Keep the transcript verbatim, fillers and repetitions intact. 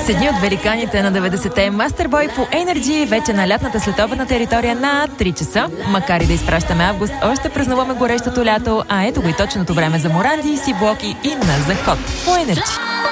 С едни от великаните на деветдесетте Мастербой по Energy вече на лятната следобедна територия на три часа. Макар и да изпращаме август, още празнуваме горещото лято, а ето го и точното време за моранди, си блоки и на заход по Energy.